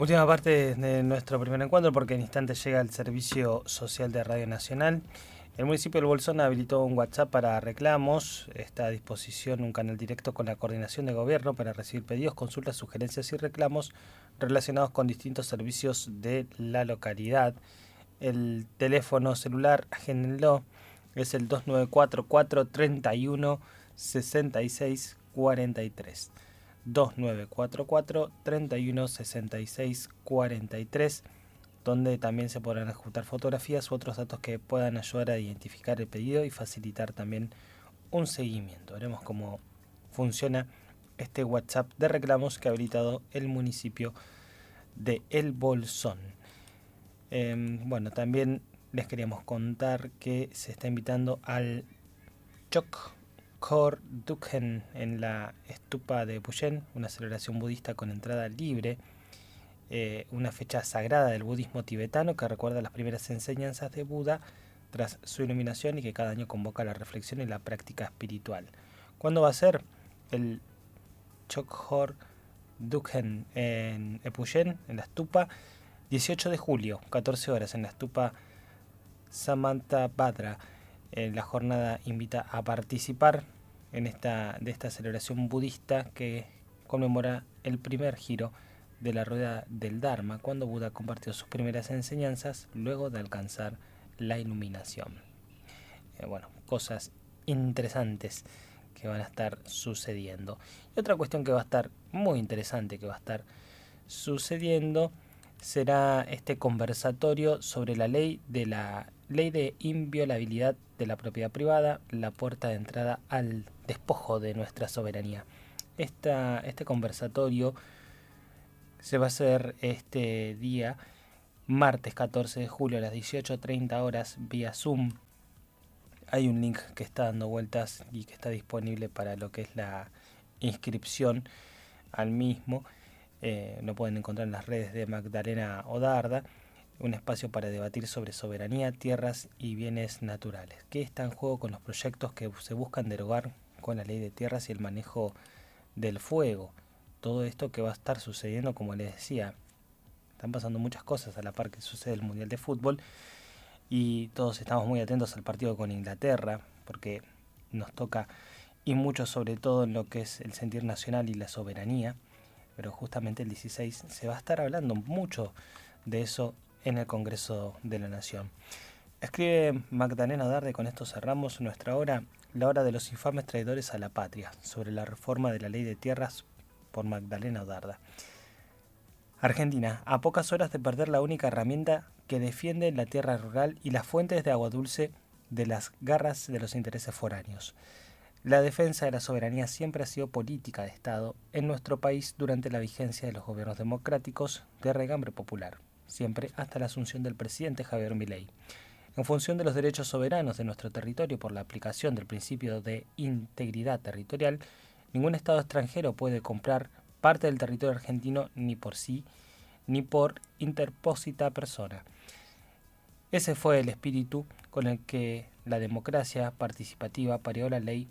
Última parte de nuestro primer encuentro, porque en instantes llega el Servicio Social de Radio Nacional. El municipio del Bolsón habilitó un WhatsApp para reclamos. Está a disposición un canal directo con la coordinación de gobierno para recibir pedidos, consultas, sugerencias y reclamos relacionados con distintos servicios de la localidad. El teléfono celular, agéndenlo, es el 2944-31-6643. 2944-31-6643, donde también se podrán adjuntar fotografías u otros datos que puedan ayudar a identificar el pedido y facilitar también un seguimiento. Veremos cómo funciona este WhatsApp de reclamos que ha habilitado el municipio de El Bolsón. Bueno, también les queríamos contar que se está invitando al Chokhor-Dukhen en la estupa de Puyen, una celebración budista con entrada libre, una fecha sagrada del budismo tibetano que recuerda las primeras enseñanzas de Buda tras su iluminación y que cada año convoca la reflexión y la práctica espiritual. ¿Cuándo va a ser el Chokhor-Dukhen en Puyen, en la estupa? 18 de julio, 14 horas, en la estupa Samantabhadra. La jornada invita a participar de esta celebración budista que conmemora el primer giro de la rueda del Dharma, cuando Buda compartió sus primeras enseñanzas luego de alcanzar la iluminación. Bueno, cosas interesantes que van a estar sucediendo. Y otra cuestión que va a estar muy interesante que va a estar sucediendo será este conversatorio sobre la ley de inviolabilidad de la propiedad privada, la puerta de entrada al despojo de nuestra soberanía. Este conversatorio se va a hacer este día, martes 14 de julio a las 18:30 horas, vía Zoom. Hay un link que está dando vueltas y que está disponible para lo que es la inscripción al mismo. Lo pueden encontrar en las redes de Magdalena Odarda. Un espacio para debatir sobre soberanía, tierras y bienes naturales. ¿Qué está en juego con los proyectos que se buscan derogar con la ley de tierras y el manejo del fuego? Todo esto que va a estar sucediendo, como les decía, están pasando muchas cosas a la par que sucede el Mundial de Fútbol y todos estamos muy atentos al partido con Inglaterra porque nos toca, y mucho sobre todo en lo que es el sentir nacional y la soberanía, pero justamente el 16 se va a estar hablando mucho de eso en el Congreso de la Nación. Escribe Magdalena Odarde, con esto cerramos nuestra hora, la hora de los infames traidores a la patria, sobre la reforma de la ley de tierras, por Magdalena Odarda. Argentina, a pocas horas de perder la única herramienta que defiende la tierra rural y las fuentes de agua dulce de las garras de los intereses foráneos. La defensa de la soberanía siempre ha sido política de Estado en nuestro país durante la vigencia de los gobiernos democráticos de regambre popular, siempre hasta la asunción del presidente Javier Milei. En función de los derechos soberanos de nuestro territorio por la aplicación del principio de integridad territorial, ningún Estado extranjero puede comprar parte del territorio argentino ni por sí ni por interpósita persona. Ese fue el espíritu con el que la democracia participativa parió la Ley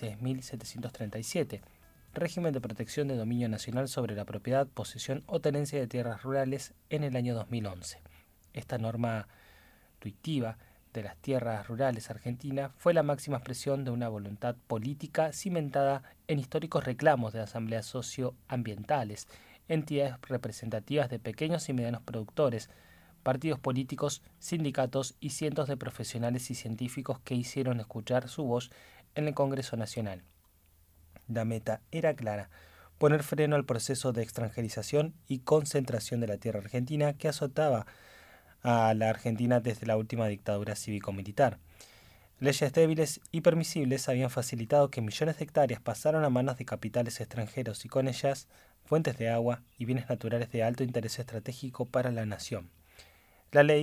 26.737, régimen de protección de dominio nacional sobre la propiedad, posesión o tenencia de tierras rurales, en el año 2011. Esta norma tuitiva de las tierras rurales argentinas fue la máxima expresión de una voluntad política cimentada en históricos reclamos de asambleas socioambientales, entidades representativas de pequeños y medianos productores, partidos políticos, sindicatos y cientos de profesionales y científicos que hicieron escuchar su voz en el Congreso Nacional. La meta era clara: poner freno al proceso de extranjerización y concentración de la tierra argentina que azotaba a la Argentina desde la última dictadura cívico-militar. Leyes débiles y permisibles habían facilitado que millones de hectáreas pasaran a manos de capitales extranjeros y con ellas fuentes de agua y bienes naturales de alto interés estratégico para la nación. La ley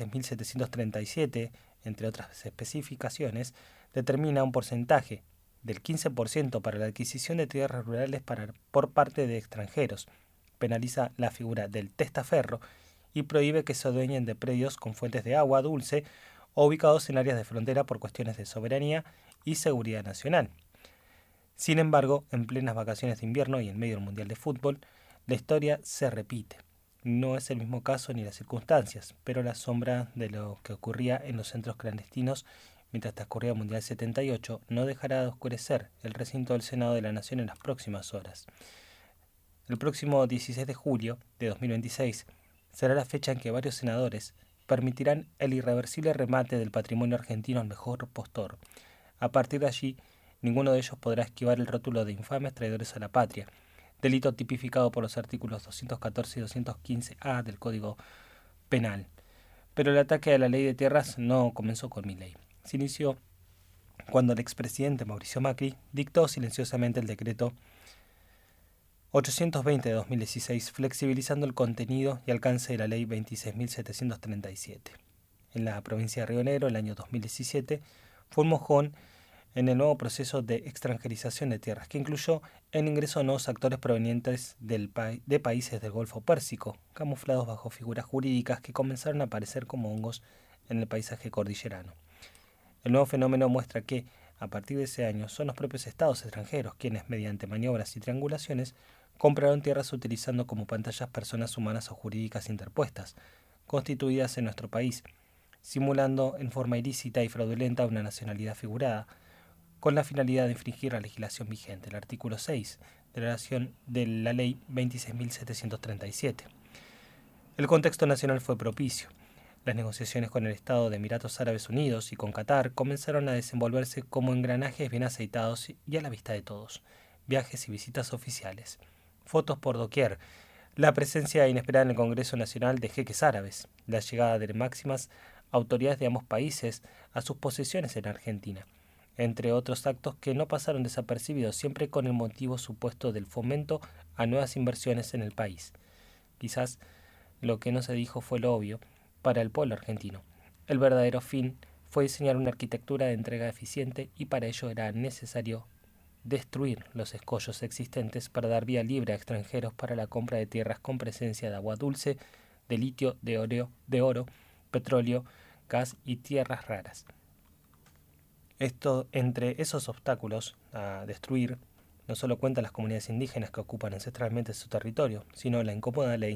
26.737, entre otras especificaciones, determina un porcentaje del 15% para la adquisición de tierras rurales por parte de extranjeros, penaliza la figura del testaferro y prohíbe que se adueñen de predios con fuentes de agua dulce o ubicados en áreas de frontera por cuestiones de soberanía y seguridad nacional. Sin embargo, en plenas vacaciones de invierno y en medio del Mundial de Fútbol, la historia se repite. no es el mismo caso ni las circunstancias, pero la sombra de lo que ocurría en los centros clandestinos mientras transcurría el Mundial 78 no dejará de oscurecer el recinto del Senado de la Nación en las próximas horas. El próximo 16 de julio de 2026 será la fecha en que varios senadores permitirán el irreversible remate del patrimonio argentino al mejor postor. A partir de allí, ninguno de ellos podrá esquivar el rótulo de infames traidores a la patria, delito tipificado por los artículos 214 y 215A del Código Penal. Pero el ataque a la ley de tierras no comenzó con Milei. Se inició cuando el expresidente Mauricio Macri dictó silenciosamente el decreto 820 de 2016, flexibilizando el contenido y alcance de la ley 26.737. En la provincia de Río Negro, el año 2017, fue un mojón en el nuevo proceso de extranjerización de tierras, que incluyó el ingreso de nuevos actores provenientes de países del Golfo Pérsico, camuflados bajo figuras jurídicas que comenzaron a aparecer como hongos en el paisaje cordillerano. El nuevo fenómeno muestra que, a partir de ese año, son los propios estados extranjeros quienes, mediante maniobras y triangulaciones, compraron tierras utilizando como pantallas personas humanas o jurídicas interpuestas, constituidas en nuestro país, simulando en forma ilícita y fraudulenta una nacionalidad figurada, con la finalidad de infringir la legislación vigente, el artículo 6 de la ley 26.737. El contexto nacional fue propicio. Las negociaciones con el Estado de Emiratos Árabes Unidos y con Qatar comenzaron a desenvolverse como engranajes bien aceitados y a la vista de todos. Viajes y visitas oficiales, fotos por doquier, la presencia inesperada en el Congreso Nacional de jeques árabes, la llegada de máximas autoridades de ambos países a sus posesiones en Argentina, entre otros actos que no pasaron desapercibidos, siempre con el motivo supuesto del fomento a nuevas inversiones en el país. Quizás lo que no se dijo fue lo obvio para el pueblo argentino. El verdadero fin fue diseñar una arquitectura de entrega eficiente y para ello era necesario destruir los escollos existentes para dar vía libre a extranjeros para la compra de tierras con presencia de agua dulce, de litio, de oro, petróleo, gas y tierras raras. Esto, entre esos obstáculos a destruir, no solo cuentan las comunidades indígenas que ocupan ancestralmente su territorio, sino la incómoda ley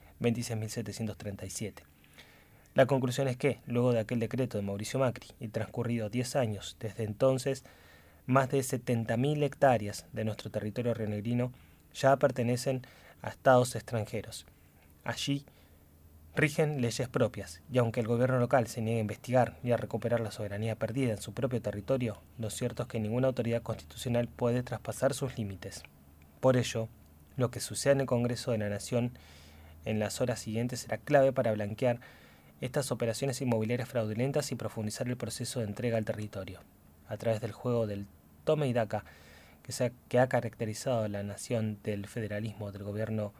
26.737. La conclusión es que, luego de aquel decreto de Mauricio Macri y transcurrido 10 años desde entonces, más de 70.000 hectáreas de nuestro territorio rionegrino ya pertenecen a estados extranjeros. Allí rigen leyes propias, y aunque el gobierno local se niegue a investigar y a recuperar la soberanía perdida en su propio territorio, lo cierto es que ninguna autoridad constitucional puede traspasar sus límites. Por ello, lo que suceda en el Congreso de la Nación en las horas siguientes será clave para blanquear estas operaciones inmobiliarias fraudulentas y profundizar el proceso de entrega al territorio. A través del juego del toma y daca que ha caracterizado la noción de federalismo del gobierno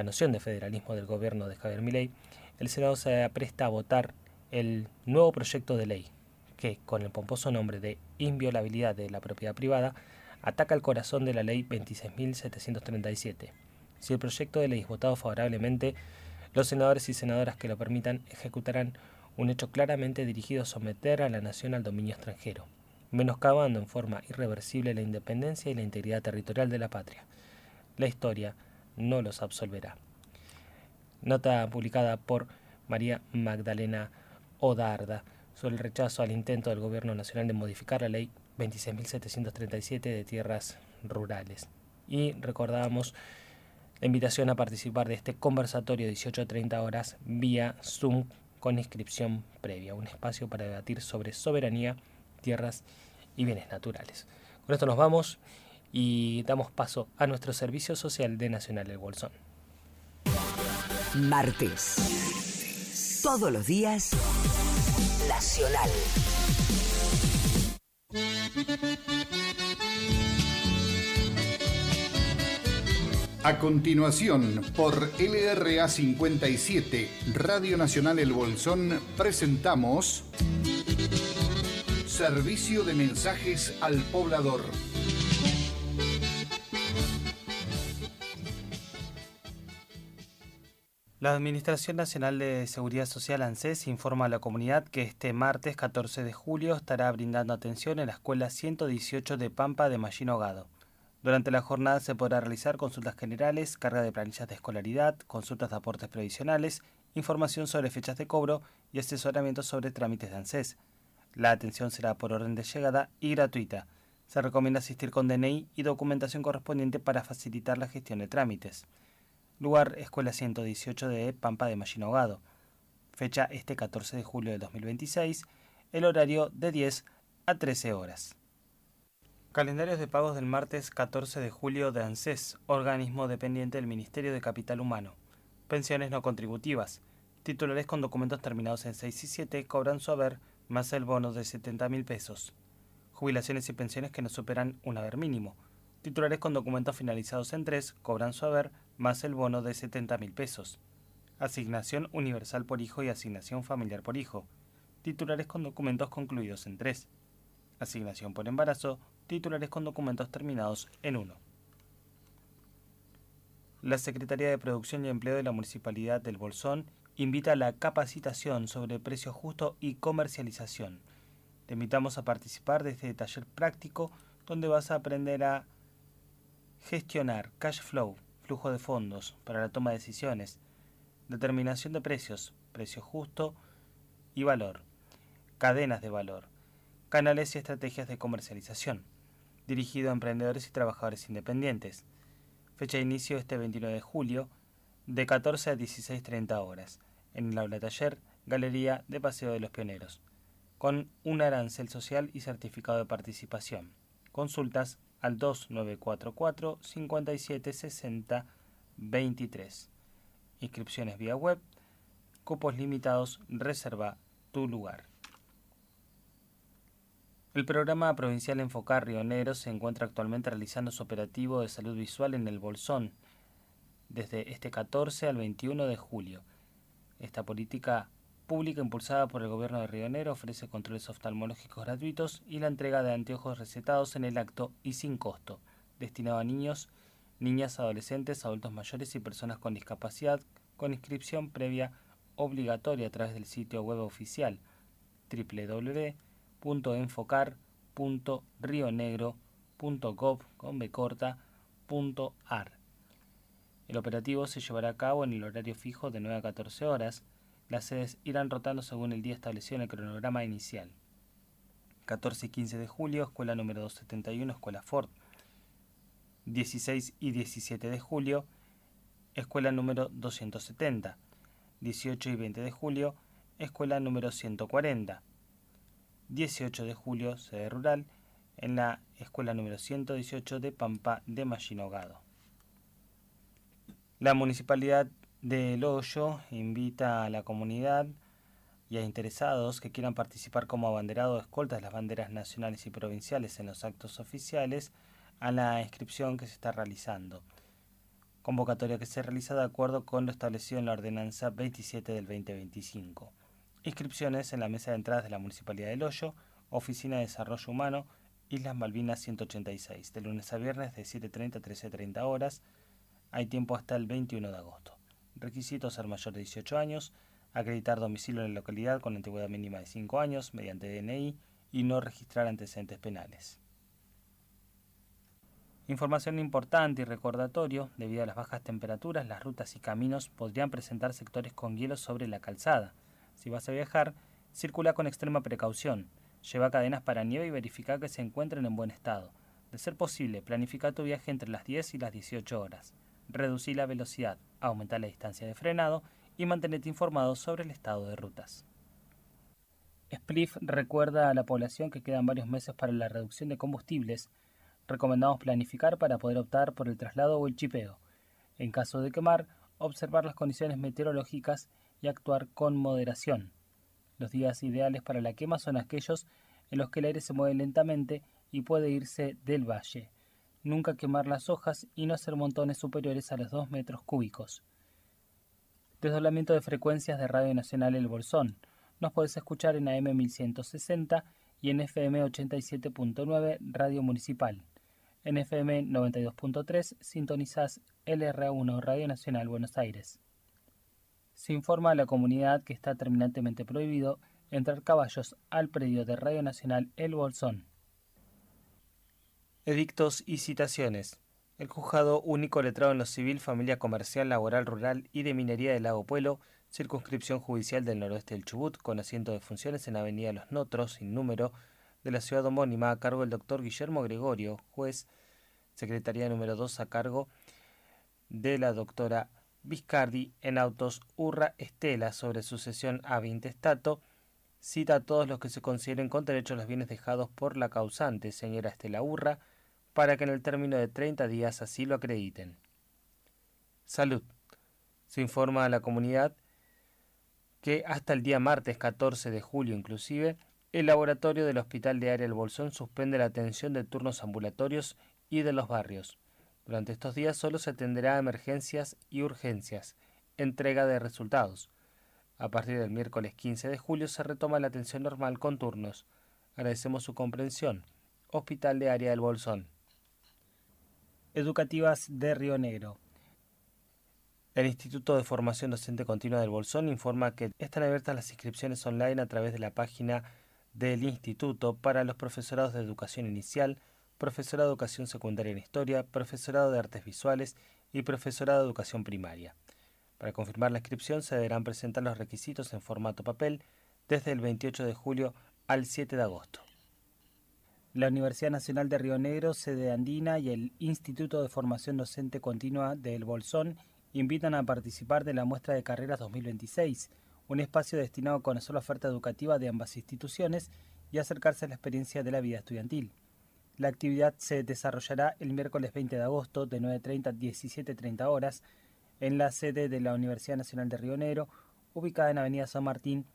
de Javier Milei, el Senado se apresta a votar el nuevo proyecto de ley que, con el pomposo nombre de inviolabilidad de la propiedad privada, ataca el corazón de la ley 26.737. Si el proyecto de ley es votado favorablemente, los senadores y senadoras que lo permitan ejecutarán un hecho claramente dirigido a someter a la nación al dominio extranjero, menoscabando en forma irreversible la independencia y la integridad territorial de la patria. La historia no los absolverá. Nota publicada por María Magdalena Odarda sobre el rechazo al intento del Gobierno Nacional de modificar la ley 26.737 de tierras rurales. Y recordábamos la invitación a participar de este conversatorio 18:30 horas vía Zoom con inscripción previa, un espacio para debatir sobre soberanía, tierras y bienes naturales. Con esto nos vamos y damos paso a nuestro servicio social de Nacional El Bolsón. Martes. Todos los días, Nacional. A continuación, por LRA 57, Radio Nacional El Bolsón, presentamos Servicio de Mensajes al Poblador. La Administración Nacional de Seguridad Social ANSES informa a la comunidad que este martes 14 de julio estará brindando atención en la Escuela 118 de Pampa de Mallín Hogado, Durante la jornada se podrá realizar consultas generales, carga de planillas de escolaridad, consultas de aportes previsionales, información sobre fechas de cobro y asesoramiento sobre trámites de ANSES. La atención será por orden de llegada y gratuita. Se recomienda asistir con DNI y documentación correspondiente para facilitar la gestión de trámites. Lugar: Escuela 118 de Pampa de Mallina Ahogado. Fecha: este 14 de julio de 2026. El horario de 10 a 13 horas. Calendarios de pagos del martes 14 de julio de ANSES, organismo dependiente del Ministerio de Capital Humano. Pensiones no contributivas. Titulares con documentos terminados en 6 y 7 cobran su haber más el bono de 70.000 pesos. Jubilaciones y pensiones que no superan un haber mínimo. Titulares con documentos finalizados en 3 cobran su haber más el bono de 70.000 pesos. Asignación universal por hijo y asignación familiar por hijo. Titulares con documentos concluidos en 3. Asignación por embarazo. Titulares con documentos terminados en 1. La Secretaría de Producción y Empleo de la Municipalidad del Bolsón invita a la capacitación sobre precio justo y comercialización. Te invitamos a participar de este taller práctico donde vas a aprender a gestionar cash flow, flujo de fondos para la toma de decisiones, determinación de precios, precio justo y valor, cadenas de valor, canales y estrategias de comercialización, dirigido a emprendedores y trabajadores independientes. Fecha de inicio este 29 de julio, de 14 a 16:30 horas, en el aula taller, Galería de Paseo de los Pioneros, con un arancel social y certificado de participación. Consultas al 2944 57 60 23. Inscripciones vía web, cupos limitados, reserva tu lugar. El programa provincial Enfocar Río Negro se encuentra actualmente realizando su operativo de salud visual en el Bolsón desde este 14 al 21 de julio. Esta política pública impulsada por el gobierno de Río Negro ofrece controles oftalmológicos gratuitos y la entrega de anteojos recetados en el acto y sin costo, destinado a niños, niñas, adolescentes, adultos mayores y personas con discapacidad, con inscripción previa obligatoria a través del sitio web oficial www.enfocar.rionegro.gov.ar. El operativo se llevará a cabo en el horario fijo de 9 a 14 horas. Las sedes irán rotando según el día establecido en el cronograma inicial. 14 y 15 de julio, Escuela número 271, Escuela Ford. 16 y 17 de julio, Escuela número 270. 18 y 20 de julio, Escuela número 140. 18 de julio, sede rural, en la Escuela número 118 de Pampa de Mallina Ahogado. La Municipalidad de El Hoyo invita a la comunidad y a interesados que quieran participar como abanderado o escolta de las banderas nacionales y provinciales en los actos oficiales a la inscripción que se está realizando. Convocatoria que se realiza de acuerdo con lo establecido en la Ordenanza 27 del 2025. Inscripciones en la mesa de entradas de la Municipalidad del Hoyo, Oficina de Desarrollo Humano, Islas Malvinas 186, de lunes a viernes de 7:30 a 13:30 horas. Hay tiempo hasta el 21 de agosto. Requisitos: ser mayor de 18 años, acreditar domicilio en la localidad con antigüedad mínima de 5 años mediante DNI y no registrar antecedentes penales. Información importante y recordatorio: debido a las bajas temperaturas, las rutas y caminos podrían presentar sectores con hielo sobre la calzada. Si vas a viajar, circula con extrema precaución. Lleva cadenas para nieve y verifica que se encuentren en buen estado. De ser posible, planifica tu viaje entre las 10 y las 18 horas. Reducí la velocidad, aumenta la distancia de frenado y mantenete informado sobre el estado de rutas. SPLIF recuerda a la población que quedan varios meses para la reducción de combustibles. Recomendamos planificar para poder optar por el traslado o el chipeo. En caso de quemar, observar las condiciones meteorológicas y actuar con moderación. Los días ideales para la quema son aquellos en los que el aire se mueve lentamente y puede irse del valle. Nunca quemar las hojas y no hacer montones superiores a los 2 metros cúbicos. Desdoblamiento de frecuencias de Radio Nacional El Bolsón. Nos podés escuchar en AM 1160 y en FM 87.9 Radio Municipal. En FM 92.3 sintonizás LRA1 Radio Nacional Buenos Aires. Se informa a la comunidad que está terminantemente prohibido entrar caballos al predio de Radio Nacional El Bolsón. Edictos y citaciones. El Juzgado Único Letrado en lo Civil, Familia Comercial, Laboral, Rural y de Minería de Lago Puelo, Circunscripción Judicial del Noroeste del Chubut, con asiento de funciones en Avenida Los Notros, sin número, de la ciudad homónima, a cargo del doctor Guillermo Gregorio, juez, Secretaría número 2, a cargo de la doctora Viscardi, en autos Urra Estela, sobre sucesión ab intestato, cita a todos los que se consideren con derecho a los bienes dejados por la causante, señora Estela Urra, para que en el término de 30 días así lo acrediten. Salud. Se informa a la comunidad que hasta el día martes 14 de julio inclusive, el laboratorio del Hospital de Área del Bolsón suspende la atención de turnos ambulatorios y de los barrios. Durante estos días solo se atenderá a emergencias y urgencias, entrega de resultados. A partir del miércoles 15 de julio se retoma la atención normal con turnos. Agradecemos su comprensión. Hospital de Área del Bolsón. Educativas de Río Negro. El Instituto de Formación Docente Continua del Bolsón informa que están abiertas las inscripciones online a través de la página del Instituto para los profesorados de Educación Inicial, profesorado de Educación Secundaria en Historia, profesorado de Artes Visuales y profesorado de Educación Primaria. Para confirmar la inscripción se deberán presentar los requisitos en formato papel desde el 28 de julio al 7 de agosto. La Universidad Nacional de Río Negro, sede andina, y el Instituto de Formación Docente Continua del Bolsón invitan a participar de la muestra de carreras 2026, un espacio destinado a conocer la oferta educativa de ambas instituciones y acercarse a la experiencia de la vida estudiantil. La actividad se desarrollará el miércoles 20 de agosto de 9:30 a 17:30 horas en la sede de la Universidad Nacional de Río Negro, ubicada en Avenida San Martín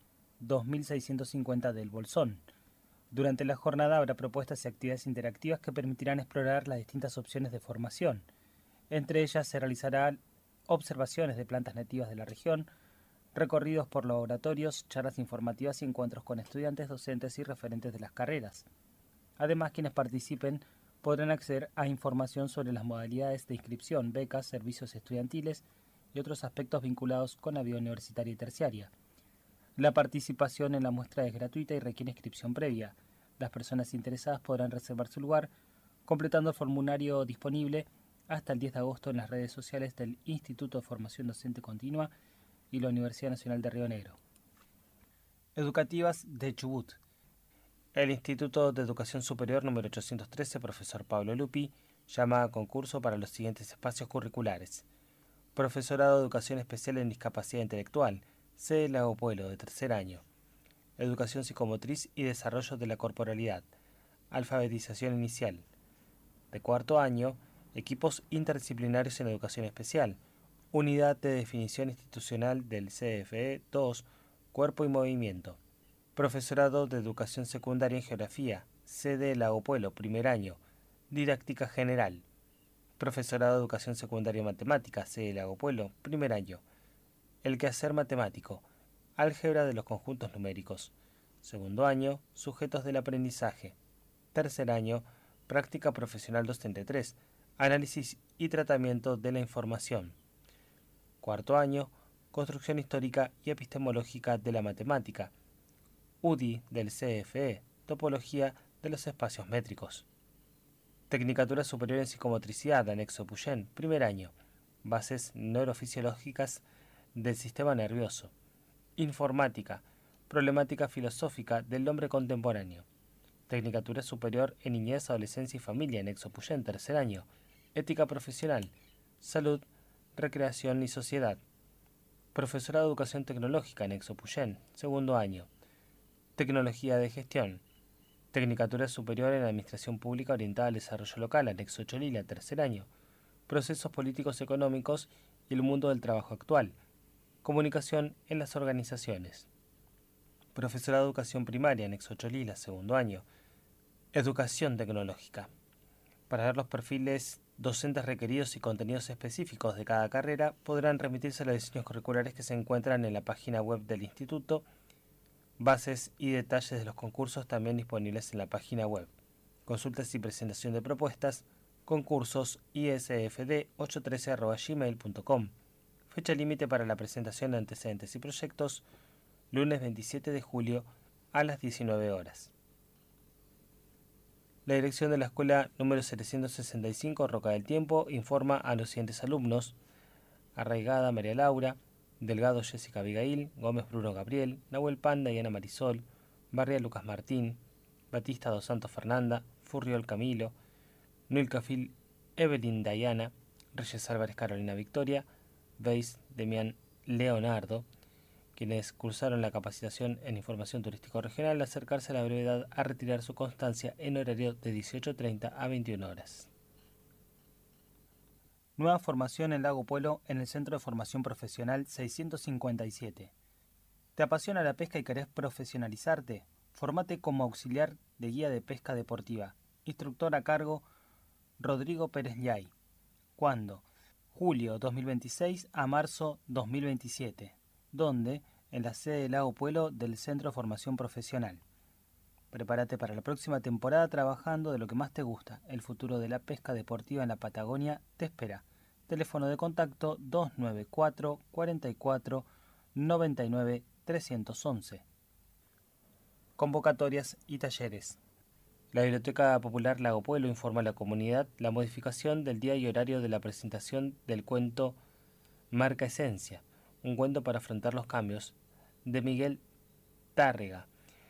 2650 del Bolsón. Durante la jornada habrá propuestas y actividades interactivas que permitirán explorar las distintas opciones de formación. Entre ellas se realizarán observaciones de plantas nativas de la región, recorridos por laboratorios, charlas informativas y encuentros con estudiantes, docentes y referentes de las carreras. Además, quienes participen podrán acceder a información sobre las modalidades de inscripción, becas, servicios estudiantiles y otros aspectos vinculados con la vida universitaria y terciaria. La participación en la muestra es gratuita y requiere inscripción previa. Las personas interesadas podrán reservar su lugar completando el formulario disponible hasta el 10 de agosto en las redes sociales del Instituto de Formación Docente Continua y la Universidad Nacional de Río Negro. Educativas de Chubut. El Instituto de Educación Superior número 813, profesor Pablo Lupi, llama a concurso para los siguientes espacios curriculares. Profesorado de Educación Especial en Discapacidad Intelectual, sede Lago Puelo, de tercer año. Educación Psicomotriz y Desarrollo de la Corporalidad. Alfabetización Inicial. De cuarto año, Equipos Interdisciplinarios en Educación Especial. Unidad de Definición Institucional del CFE 2, Cuerpo y Movimiento. Profesorado de Educación Secundaria en Geografía, sede Lago Puelo, primer año. Didáctica General. Profesorado de Educación Secundaria en Matemáticas, sede Lago Puelo, primer año. El quehacer matemático. Álgebra de los conjuntos numéricos. Segundo año, Sujetos del aprendizaje. Tercer año, Práctica Profesional docente 3, Análisis y Tratamiento de la Información. Cuarto año, Construcción Histórica y Epistemológica de la Matemática. UDI del CFE, Topología de los Espacios Métricos. Tecnicatura Superior en Psicomotricidad, anexo Puyén, primer año. Bases neurofisiológicas del sistema nervioso. Informática, Problemática filosófica del hombre contemporáneo. Tecnicatura Superior en Niñez, Adolescencia y Familia, anexo Puyén, tercer año. Ética Profesional, Salud, Recreación y Sociedad. Profesorado de Educación Tecnológica, anexo Puyén, segundo año. Tecnología de Gestión. Tecnicatura Superior en Administración Pública orientada al desarrollo local, anexo Cholila, tercer año. Procesos políticos económicos y el mundo del trabajo actual. Comunicación en las organizaciones. Profesorado de Educación Primaria, anexo Cholila, segundo año. Educación Tecnológica. Para ver los perfiles docentes requeridos y contenidos específicos de cada carrera, podrán remitirse a los diseños curriculares que se encuentran en la página web del Instituto. Bases y detalles de los concursos también disponibles en la página web. Consultas y presentación de propuestas, concursos isfd813@gmail.com. Fecha límite para la presentación de antecedentes y proyectos, lunes 27 de julio a las 19 horas. La dirección de la escuela número 765, Roca del Tiempo, informa a los siguientes alumnos: Arraigada María Laura, Delgado Jessica Abigail, Gómez Bruno Gabriel, Nahuel Panda y Ana Marisol, Barria Lucas Martín, Batista dos Santos Fernanda, Furriol Camilo, Nulcafil Evelyn Dayana, Reyes Álvarez Carolina Victoria, Weiss Demián Leonardo, quienes cursaron la capacitación en información turístico regional, acercarse a la brevedad a retirar su constancia en horario de 18:30 a 21 horas. Nueva formación en Lago Puelo en el Centro de Formación Profesional 657. ¿Te apasiona la pesca y querés profesionalizarte? Formate como auxiliar de guía de pesca deportiva. Instructor a cargo Rodrigo Pérez Llay. ¿Cuándo? Julio 2026 a marzo 2027. ¿Dónde? En la sede de Lago Puelo del Centro de Formación Profesional. Prepárate para la próxima temporada trabajando de lo que más te gusta. El futuro de la pesca deportiva en la Patagonia te espera. Teléfono de contacto 294 44 99 311. Convocatorias y talleres. La Biblioteca Popular Lago Puelo informa a la comunidad la modificación del día y horario de la presentación del cuento Marca Esencia, un cuento para afrontar los cambios, de Miguel Tárrega.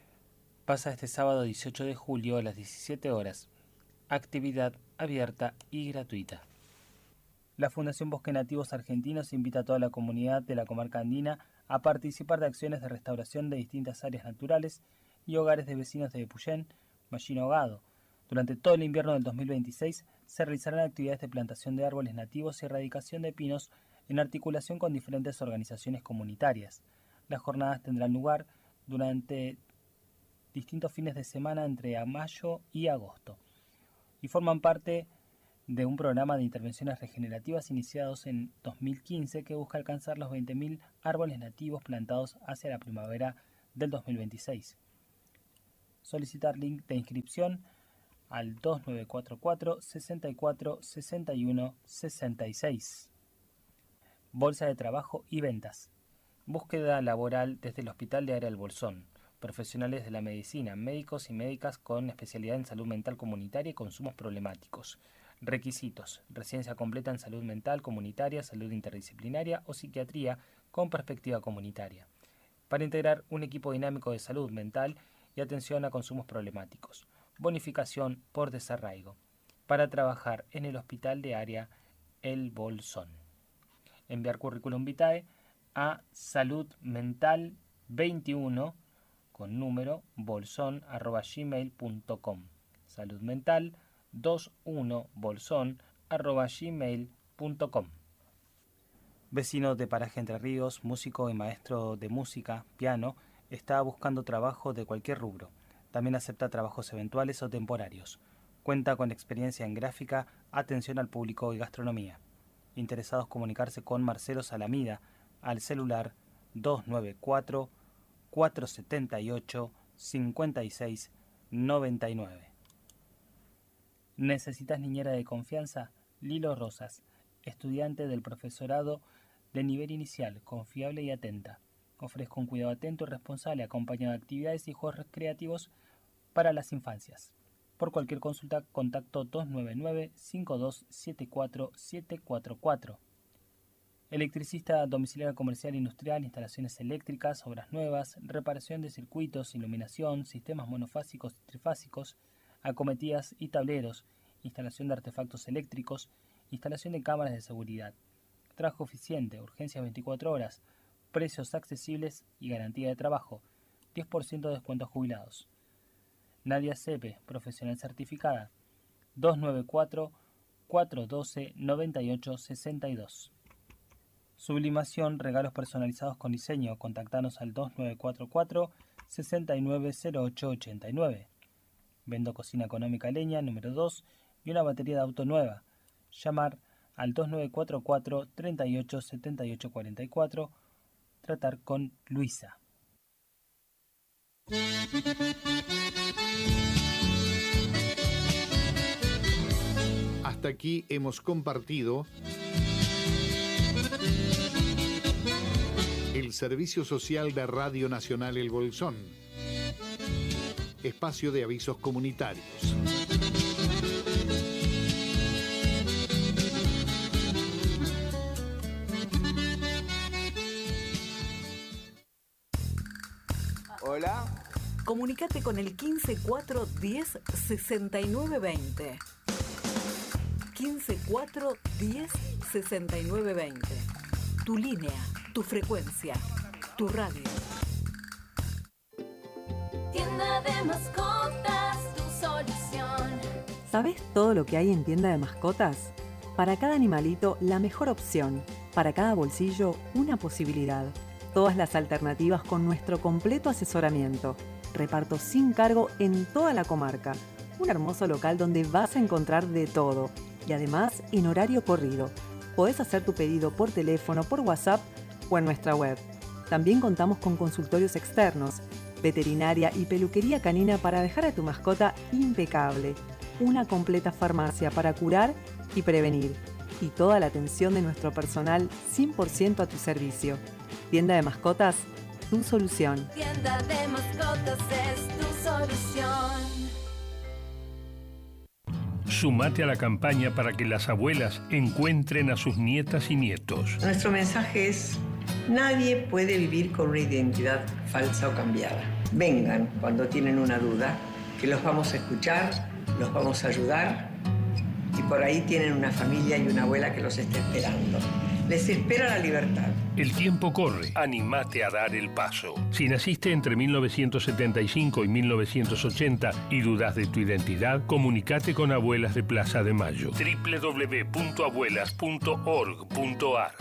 Pasa este sábado 18 de julio a las 17 horas. Actividad abierta y gratuita. La Fundación Bosques Nativos Argentinos invita a toda la comunidad de la comarca andina a participar de acciones de restauración de distintas áreas naturales y hogares de vecinos de Epuyén, Mallino Gado. Durante todo el invierno del 2026 se realizarán actividades de plantación de árboles nativos y erradicación de pinos en articulación con diferentes organizaciones comunitarias. Las jornadas tendrán lugar durante distintos fines de semana entre mayo y agosto y forman parte de un programa de intervenciones regenerativas iniciados en 2015 que busca alcanzar los 20.000 árboles nativos plantados hacia la primavera del 2026. Solicitar link de inscripción al 2944 64 61 66. Bolsa de trabajo y ventas. Búsqueda laboral desde el Hospital de Área del Bolsón. Profesionales de la medicina, médicos y médicas con especialidad en salud mental comunitaria y consumos problemáticos. Requisitos: residencia completa en salud mental comunitaria, salud interdisciplinaria o psiquiatría con perspectiva comunitaria. Para integrar un equipo dinámico de salud mental y atención a consumos problemáticos. Bonificación por desarraigo. Para trabajar en el Hospital de Área El Bolsón. Enviar currículum vitae a saludmental21 con número bolson@gmail.com. saludmental21bolson@gmail.com. Vecino de Paraje Entre Ríos, músico y maestro de música, piano, está buscando trabajo de cualquier rubro. También acepta trabajos eventuales o temporarios. Cuenta con experiencia en gráfica, atención al público y gastronomía. Interesados comunicarse con Marcelo Salamida al celular 294 478 56 99. ¿Necesitas niñera de confianza? Lilo Rosas, estudiante del profesorado de nivel inicial, confiable y atenta. Ofrezco un cuidado atento y responsable acompañado de actividades y juegos recreativos para las infancias. Por cualquier consulta, contacto 299-5274-744. Electricista domiciliario comercial industrial, instalaciones eléctricas, obras nuevas, reparación de circuitos, iluminación, sistemas monofásicos y trifásicos, acometidas y tableros, instalación de artefactos eléctricos, instalación de cámaras de seguridad. Trabajo eficiente, urgencia 24 horas, precios accesibles y garantía de trabajo, 10% de descuento a jubilados. Nadia Cepe, profesional certificada, 294-412-9862. Sublimación, regalos personalizados con diseño. Contactanos al 2944-690889. Vendo cocina económica leña número 2 y una batería de auto nueva. Llamar al 2944-387844. Tratar con Luisa. Hasta aquí hemos compartido el Servicio Social de Radio Nacional El Bolsón. Espacio de avisos comunitarios. Hola. Comunicate con el 154 10 69 20. 154 10 69 20. Tu línea, tu frecuencia, tu radio. Tienda de mascotas, tu solución. ¿Sabés todo lo que hay en tienda de mascotas? Para cada animalito, la mejor opción. Para cada bolsillo, una posibilidad. Todas las alternativas con nuestro completo asesoramiento. Reparto sin cargo en toda la comarca. Un hermoso local donde vas a encontrar de todo. Y además, en horario corrido. Podés hacer tu pedido por teléfono, por WhatsApp o en nuestra web. También contamos con consultorios externos, veterinaria y peluquería canina para dejar a tu mascota impecable. Una completa farmacia para curar y prevenir. Y toda la atención de nuestro personal 100% a tu servicio. Tienda de mascotas, tu solución. Tienda de mascotas es tu solución. Sumate a la campaña para que las abuelas encuentren a sus nietas y nietos. Nuestro mensaje es: nadie puede vivir con una identidad falsa o cambiada. Vengan cuando tienen una duda, que los vamos a escuchar, los vamos a ayudar, y por ahí tienen una familia y una abuela que los está esperando. Les espera la libertad. El tiempo corre. Animate a dar el paso. Si naciste entre 1975 y 1980 y dudas de tu identidad, comunicate con Abuelas de Plaza de Mayo. www.abuelas.org.ar.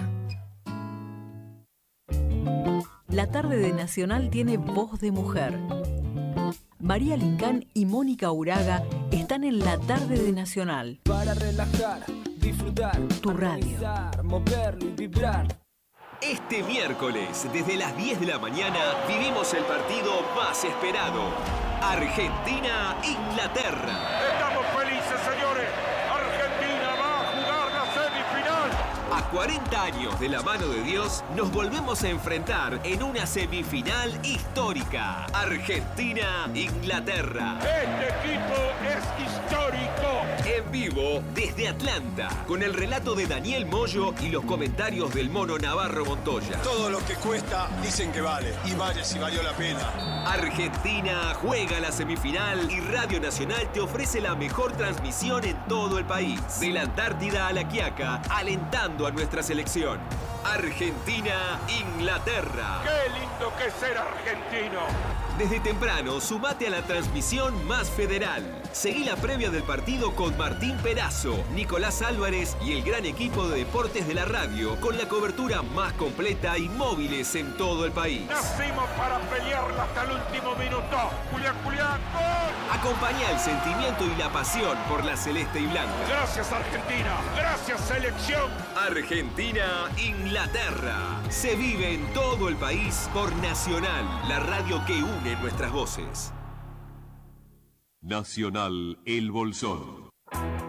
La tarde de Nacional tiene voz de mujer. María Lincán y Mónica Uraga están en la tarde de Nacional. Para relajar, disfrutar, tu radio, moverlo y vibrar. Este miércoles, desde las 10 de la mañana, vivimos el partido más esperado. Argentina-Inglaterra. Estamos felices, señores. Argentina va a jugar la semifinal. A 40 años de la mano de Dios, nos volvemos a enfrentar en una semifinal histórica. Argentina-Inglaterra. Este equipo es histórico. En vivo desde Atlanta, con el relato de Daniel Moyo y los comentarios del Mono Navarro Montoya. Todo lo que cuesta dicen que vale, y vale si valió la pena. Argentina juega la semifinal y Radio Nacional te ofrece la mejor transmisión en todo el país. De la Antártida a La Quiaca, alentando a nuestra selección. Argentina-Inglaterra. ¡Qué lindo que es ser argentino! Desde temprano, sumate a la transmisión más federal. Seguí la previa del partido con Martín Perazo, Nicolás Álvarez y el gran equipo de deportes de la radio, con la cobertura más completa y móviles en todo el país. Nacimos para pelearla hasta el último minuto. Julián, Julián, ¡gol! Acompaña el sentimiento y la pasión por la celeste y blanca. Gracias, Argentina. Gracias, selección. Argentina-Inglaterra. Se vive en todo el país por Nacional, la radio que une nuestras voces. Nacional El Bolsón.